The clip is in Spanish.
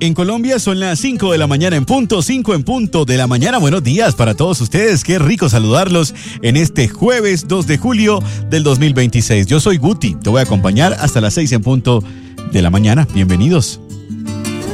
En Colombia son las 5 de la mañana en punto, 5 en punto de la mañana. Buenos días para todos ustedes. Qué rico saludarlos en este jueves 2 de julio del 2026. Yo soy Guti. Te voy a acompañar hasta las 6 en punto de la mañana. Bienvenidos.